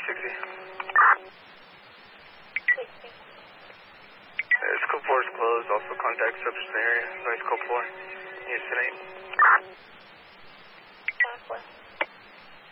360. Scope 4 is closed. Also contact subject in the area. Sorry, Scope 4. Houston 8.